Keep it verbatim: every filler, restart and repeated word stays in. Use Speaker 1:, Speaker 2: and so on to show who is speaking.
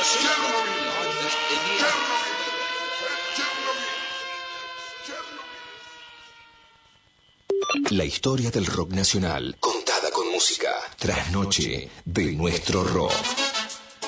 Speaker 1: La historia del rock nacional, contada con música. Trasnoche de nuestro rock.